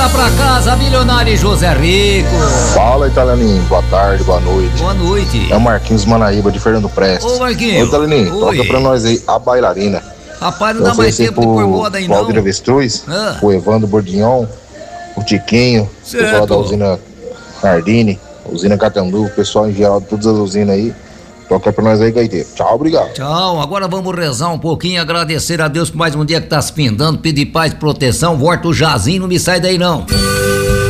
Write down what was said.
lá pra casa, milionário e José Rico. Fala, Italianinho. Boa tarde, boa noite. Boa noite. É o Marquinhos Manaíba, de Fernando Prestes. Ô, Marquinhos. Ô, Italianinho, Oi. toca pra nós aí a bailarina. Rapaz, não dá mais tempo de pôr moda aí, não. O Valdir Avestruz, Ah. o Evandro Bordignon, o Tiquinho, o pessoal Certo. da usina Nardini, usina Catandu, o pessoal em geral de todas as usinas aí. Toca pra nós aí, Gaiteiro. Tchau, obrigado. Tchau, agora vamos rezar um pouquinho, agradecer a Deus por mais um dia que tá se findando, pedir paz e proteção, volta o Jazinho, não me sai daí não.